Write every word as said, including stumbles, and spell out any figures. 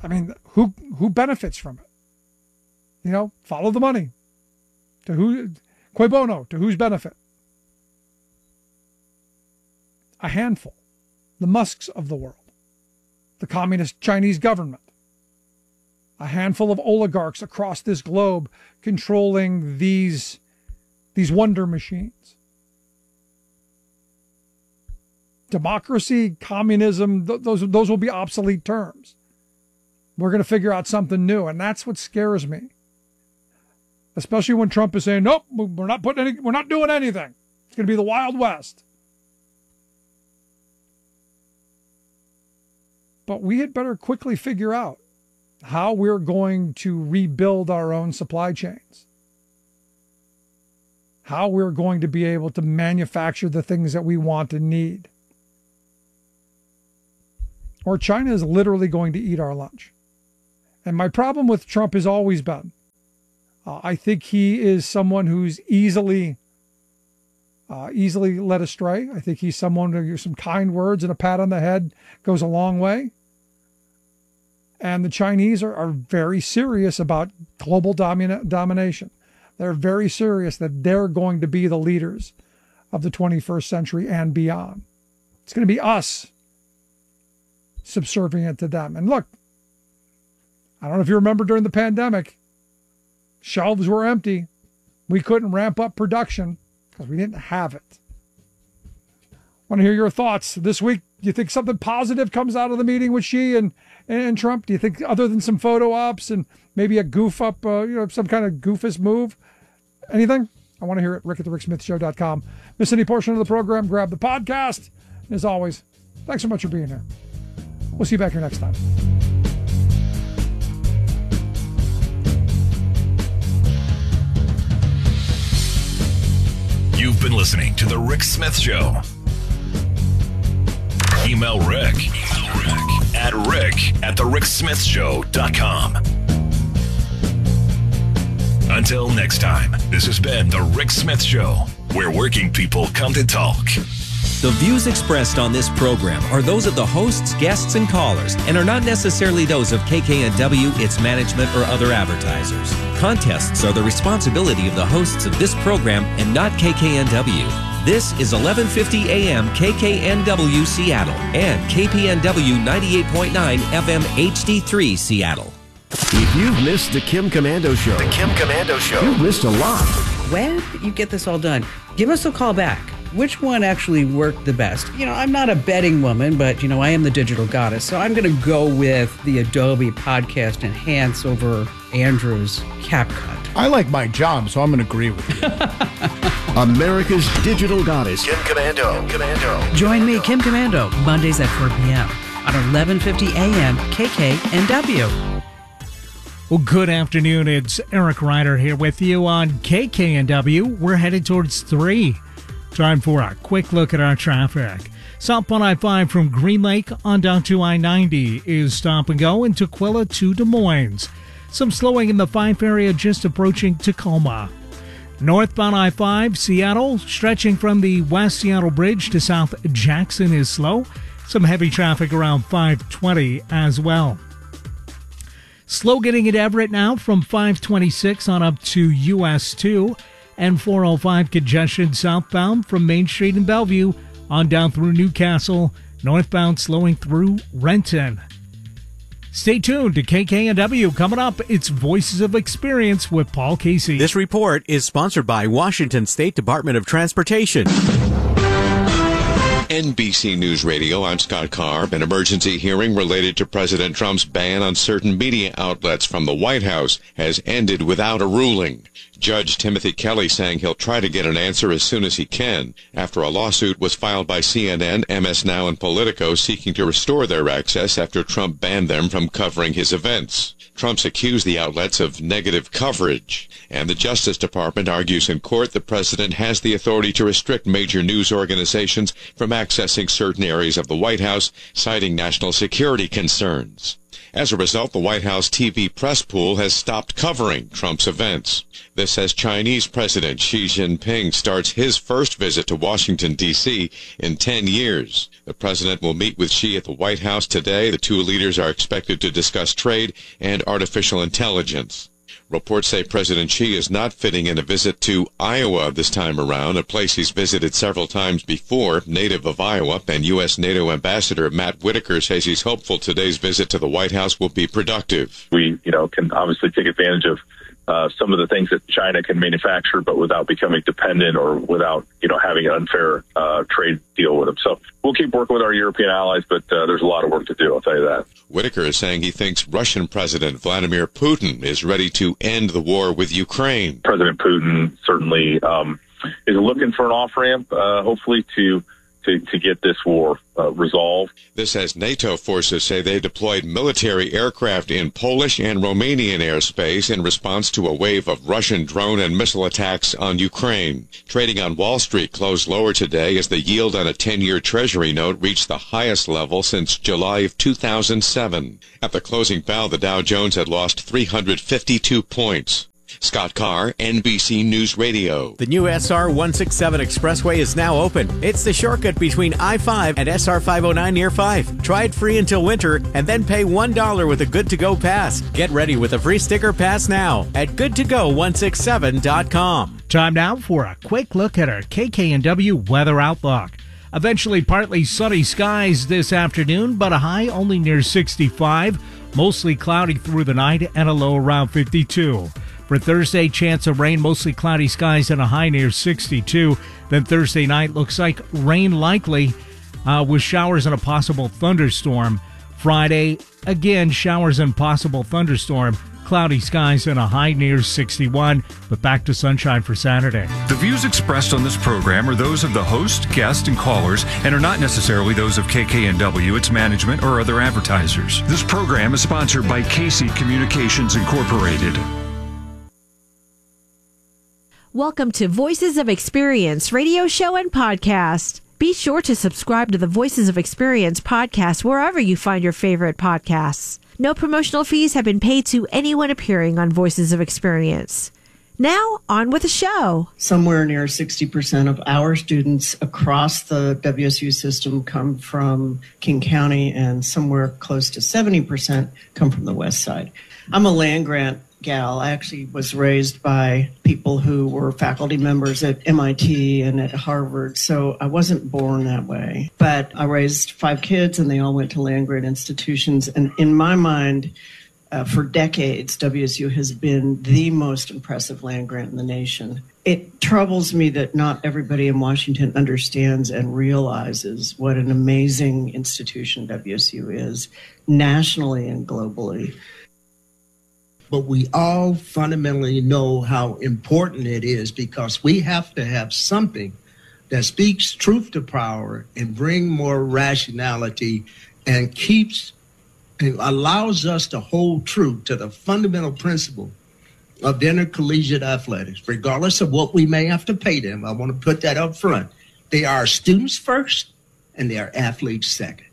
I mean, who who benefits from it? You know, follow the money. To who, cui bono, to whose benefit? A handful. The Musks of the world. The communist Chinese government. A handful of oligarchs across this globe controlling these, these wonder machines. Democracy, communism, th- those, those will be obsolete terms. We're going to figure out something new, and that's what scares me. Especially when Trump is saying, nope, we're not putting any, we're not doing anything. It's going to be the Wild West. But we had better quickly figure out how we're going to rebuild our own supply chains. How we're going to be able to manufacture the things that we want and need. Or China is literally going to eat our lunch. And my problem with Trump has always been, uh, I think he is someone who's easily, uh, easily led astray. I think he's someone who some kind words and a pat on the head goes a long way. And the Chinese are, are very serious about global domina- domination. They're very serious that they're going to be the leaders of the twenty-first century and beyond. It's going to be us subservient to them. And look, I don't know if you remember during the pandemic, shelves were empty. We couldn't ramp up production because we didn't have it. I want to hear your thoughts this week. Do you think something positive comes out of the meeting with Xi and, and Trump? Do you think other than some photo ops and maybe a goof up, uh, you know, some kind of goofus move? Anything? I want to hear it. Rick at the Rick Smith Show dot com. Miss any portion of the program, grab the podcast. And as always, thanks so much for being here. We'll see you back here next time. You've been listening to The Rick Smith Show. Email Rick, Email Rick at rick at the rick smith show dot com. Until next time, this has been The Rick Smith Show, where working people come to talk. The views expressed on this program are those of the hosts, guests, and callers, and are not necessarily those of K K N W, its management, or other advertisers. Contests are the responsibility of the hosts of this program and not K K N W. This is eleven fifty A M K K N W Seattle and K P N W ninety-eight point nine F M H D three Seattle. If you've missed the Kim Komando Show, The Kim Komando Show, you've missed a lot. When you get this all done, give us a call back. Which one actually worked the best? You know, I'm not a betting woman, but, you know, I am the digital goddess. So I'm going to go with the Adobe Podcast Enhance over Andrew's CapCut. I like my job, so I'm going to agree with you. America's digital goddess. Kim Komando, Kim Komando. Join me, Kim Komando, Mondays at four p.m. on eleven fifty A M K K N W. Well, good afternoon. It's Eric Ryder here with you on K K N W. We're headed towards three. Time for a quick look at our traffic. Southbound I five from Green Lake on down to I ninety is stop and go in Tukwila to Des Moines. Some slowing in the Fife area just approaching Tacoma. Northbound I five, Seattle, stretching from the West Seattle Bridge to South Jackson is slow. Some heavy traffic around five twenty as well. Slow getting at Everett now from five twenty-six on up to U S two. And four oh five congestion southbound from Main Street in Bellevue on down through Newcastle. Northbound slowing through Renton. Stay tuned to K K N W. Coming up, it's Voices of Experience with Paul Casey. This report is sponsored by Washington State Department of Transportation. N B C News Radio, I'm Scott Karb. An emergency hearing related to President Trump's ban on certain media outlets from the White House has ended without a ruling. Judge Timothy Kelly saying he'll try to get an answer as soon as he can after a lawsuit was filed by C N N, M S Now, and Politico seeking to restore their access after Trump banned them from covering his events. Trump's accused the outlets of negative coverage, and the Justice Department argues in court the president has the authority to restrict major news organizations from accessing certain areas of the White House, citing national security concerns. As a result, the White House T V press pool has stopped covering Trump's events. This as Chinese President Xi Jinping starts his first visit to Washington, D C in ten years. The president will meet with Xi at the White House today. The two leaders are expected to discuss trade and artificial intelligence. Reports say President Xi is not fitting in a visit to Iowa this time around, a place he's visited several times before. Native of Iowa and U S NATO Ambassador Matt Whitaker says he's hopeful today's visit to the White House will be productive. We, you know, can obviously take advantage of uh, some of the things that China can manufacture, but without becoming dependent or without, you know, having an unfair uh, trade deal with them. So we'll keep working with our European allies, but uh, there's a lot of work to do, I'll tell you that. Whitaker is saying he thinks Russian President Vladimir Putin is ready to end the war with Ukraine. President Putin certainly um, is looking for an off-ramp, uh, hopefully, to, to, to get this war uh, resolved. This as NATO forces say they deployed military aircraft in Polish and Romanian airspace in response to a wave of Russian drone and missile attacks on Ukraine. Trading on Wall Street closed lower today as the yield on a ten-year Treasury note reached the highest level since July of two thousand seven. At the closing bell, the Dow Jones had lost three hundred fifty-two points. Scott Carr, N B C News Radio. The new S R one sixty-seven Expressway is now open. It's the shortcut between I five and S R five oh nine near five. Try it free until winter and then pay one dollar with a Good to Go pass. Get ready with a free sticker pass now at good to go one sixty-seven dot com. Time now for a quick look at our K K N W weather outlook. Eventually partly sunny skies this afternoon, but a high only near sixty-five. Mostly cloudy through the night and a low around fifty-two. For Thursday, chance of rain, mostly cloudy skies and a high near sixty-two. Then Thursday night looks like rain likely uh, with showers and a possible thunderstorm. Friday, again, showers and possible thunderstorm. Cloudy skies and a high near sixty-one, but back to sunshine for Saturday. The views expressed on this program are those of the host, guests, and callers and are not necessarily those of K K N W, its management, or other advertisers. This program is sponsored by Casey Communications Incorporated. Welcome to Voices of Experience radio show and podcast. Be sure to subscribe to the Voices of Experience podcast wherever you find your favorite podcasts. No promotional fees have been paid to anyone appearing on Voices of Experience. Now, on with the show. Somewhere near sixty percent of our students across the W S U system come from King County, and somewhere close to seventy percent come from the west side. I'm a land-grant gal. I actually was raised by people who were faculty members at M I T and at Harvard, so I wasn't born that way. But I raised five kids, and they all went to land-grant institutions. And in my mind, uh, for decades, W S U has been the most impressive land-grant in the nation. It troubles me that not everybody in Washington understands and realizes what an amazing institution W S U is, nationally and globally. But we all fundamentally know how important it is, because we have to have something that speaks truth to power and bring more rationality and keeps and allows us to hold true to the fundamental principle of intercollegiate athletics, regardless of what we may have to pay them. I want to put that up front. They are students first and they are athletes second.